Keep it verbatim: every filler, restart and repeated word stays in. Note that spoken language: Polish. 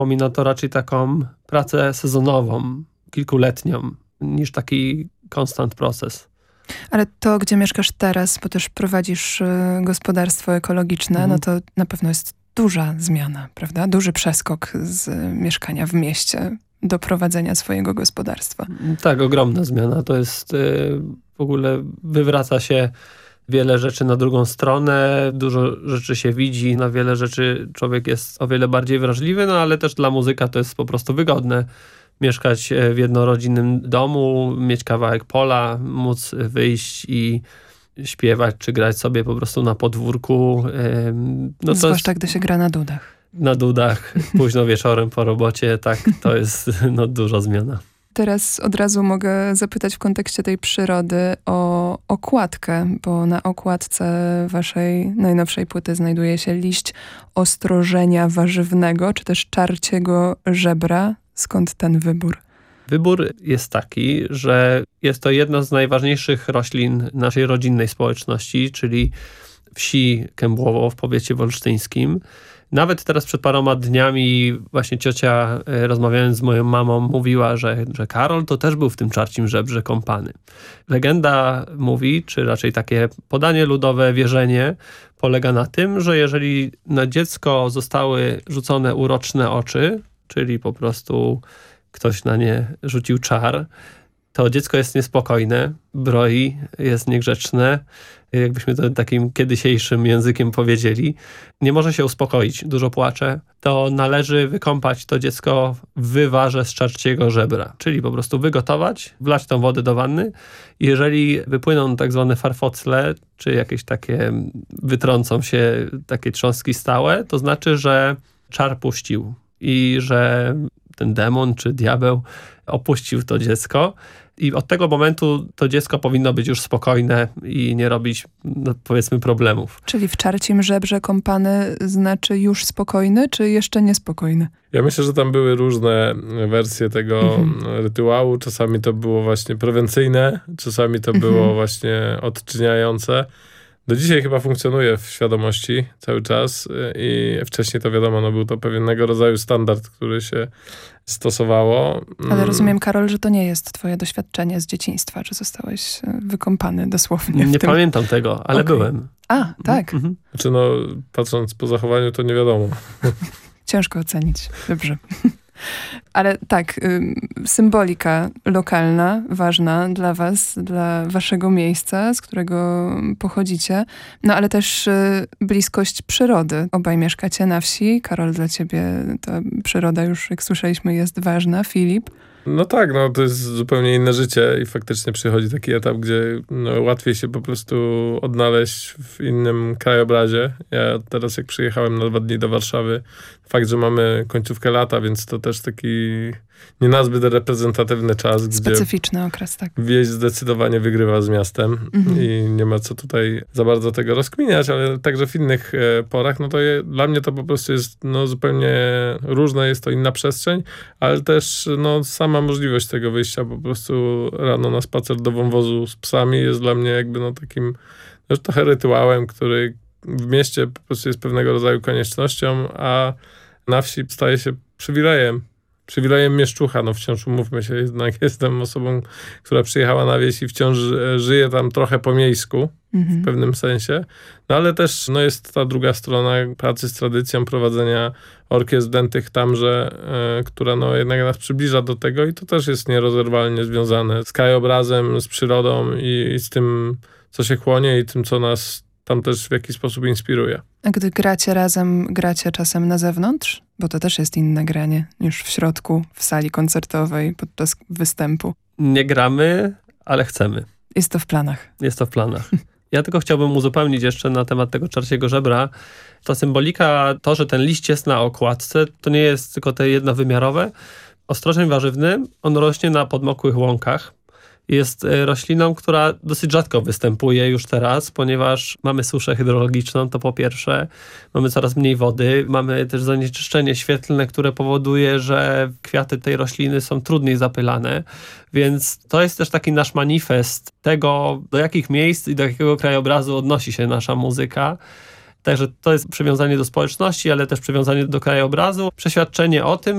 Przypomina to raczej taką pracę sezonową, kilkuletnią, niż taki konstant proces. Ale to, gdzie mieszkasz teraz, bo też prowadzisz y, gospodarstwo ekologiczne, mhm. no to na pewno jest duża zmiana, prawda? Duży przeskok z y, mieszkania w mieście do prowadzenia swojego gospodarstwa. Tak, ogromna zmiana. To jest y, w ogóle wywraca się wiele rzeczy na drugą stronę, dużo rzeczy się widzi, na wiele rzeczy człowiek jest o wiele bardziej wrażliwy, no ale też dla muzyka to jest po prostu wygodne. Mieszkać w jednorodzinnym domu, mieć kawałek pola, móc wyjść i śpiewać, czy grać sobie po prostu na podwórku. No zwłaszcza, gdy się gra na dudach. Na dudach, późno wieczorem po robocie, tak, to jest no, duża zmiana. Teraz od razu mogę zapytać w kontekście tej przyrody o okładkę, bo na okładce waszej najnowszej płyty znajduje się liść ostrożenia warzywnego, czy też czarciego żebra. Skąd ten wybór? Wybór jest taki, że jest to jedna z najważniejszych roślin naszej rodzinnej społeczności, czyli wsi Kębłowo w powiecie wolsztyńskim. Nawet teraz przed paroma dniami właśnie ciocia, rozmawiając z moją mamą, mówiła, że, że Karol to też był w tym czarcim żebrze kąpany. Legenda mówi, czy raczej takie podanie ludowe, wierzenie polega na tym, że jeżeli na dziecko zostały rzucone uroczne oczy, czyli po prostu ktoś na nie rzucił czar, to dziecko jest niespokojne, broi, jest niegrzeczne, jakbyśmy to takim kiedysiejszym językiem powiedzieli. Nie może się uspokoić, dużo płacze. To należy wykąpać to dziecko w wywarze z czarciego żebra, czyli po prostu wygotować, wlać tą wodę do wanny. Jeżeli wypłyną tak zwane farfocle, czy jakieś takie wytrącą się takie trząski stałe, to znaczy, że czar puścił i że ten demon czy diabeł opuścił to dziecko. I od tego momentu to dziecko powinno być już spokojne i nie robić, no, powiedzmy, problemów. Czyli w czarcim żebrze kąpany znaczy już spokojny, czy jeszcze niespokojny? Ja myślę, że tam były różne wersje tego mhm. rytuału. Czasami to było właśnie prewencyjne, czasami to mhm. było właśnie odczyniające. Do dzisiaj chyba funkcjonuje w świadomości cały czas i wcześniej to wiadomo, no był to pewnego rodzaju standard, który się stosowało. Ale rozumiem, Karol, że to nie jest twoje doświadczenie z dzieciństwa, że zostałeś wykąpany dosłownie. Nie w tym... pamiętam tego, ale okay. byłem. A, tak. Mhm. Znaczy no, patrząc po zachowaniu, to nie wiadomo. Ciężko ocenić. Dobrze. Ale tak, y, symbolika lokalna, ważna dla was, dla waszego miejsca, z którego pochodzicie, no ale też y, bliskość przyrody. Obaj mieszkacie na wsi. Karol, dla ciebie ta przyroda już, jak słyszeliśmy, jest ważna. Filip? No tak, no to jest zupełnie inne życie i faktycznie przychodzi taki etap, gdzie no, łatwiej się po prostu odnaleźć w innym krajobrazie. Ja teraz jak przyjechałem na dwa dni do Warszawy, fakt, że mamy końcówkę lata, więc to też taki nie nazbyt reprezentatywny czas, gdzie specyficzny okres, tak. Wieś zdecydowanie wygrywa z miastem mhm. i nie ma co tutaj za bardzo tego rozkminiać, ale także w innych e, porach, no to je, dla mnie to po prostu jest no, zupełnie różne, jest to inna przestrzeń, ale też no, sama możliwość tego wyjścia po prostu rano na spacer do wąwozu z psami jest dla mnie jakby no takim no, trochę rytuałem, który w mieście po prostu jest pewnego rodzaju koniecznością, a na wsi staje się przywilejem. Przywilejem mieszczucha, no wciąż umówmy się, jednak jestem osobą, która przyjechała na wieś i wciąż żyje tam trochę po miejsku, mhm. w pewnym sensie. No ale też no, jest ta druga strona pracy z tradycją, prowadzenia orkiestr dętych tamże, e, która no, jednak nas przybliża do tego i to też jest nierozerwalnie związane z krajobrazem, z przyrodą i, i z tym, co się chłonie i tym, co nas tam też w jakiś sposób inspiruje. A gdy gracie razem, gracie czasem na zewnątrz? Bo to też jest inne granie niż w środku, w sali koncertowej, podczas występu. Nie gramy, ale chcemy. Jest to w planach. Jest to w planach. Ja tylko chciałbym uzupełnić jeszcze na temat tego czarciego żebra. Ta symbolika, to, że ten liść jest na okładce, to nie jest tylko te jednowymiarowe. Ostrożeń warzywny, on rośnie na podmokłych łąkach. Jest rośliną, która dosyć rzadko występuje już teraz, ponieważ mamy suszę hydrologiczną, to po pierwsze. Mamy coraz mniej wody, mamy też zanieczyszczenie świetlne, które powoduje, że kwiaty tej rośliny są trudniej zapylane. Więc to jest też taki nasz manifest tego, do jakich miejsc i do jakiego krajobrazu odnosi się nasza muzyka. Także to jest przywiązanie do społeczności, ale też przywiązanie do krajobrazu. Przeświadczenie o tym,